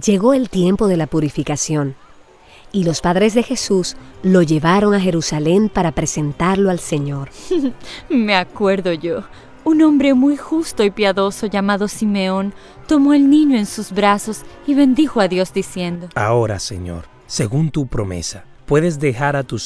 Llegó el tiempo de la purificación, y los padres de Jesús lo llevaron a Jerusalén para presentarlo al Señor. Me acuerdo yo. Un hombre muy justo y piadoso llamado Simeón tomó al niño en sus brazos y bendijo a Dios diciendo: Ahora, Señor, según tu promesa, puedes dejar a tu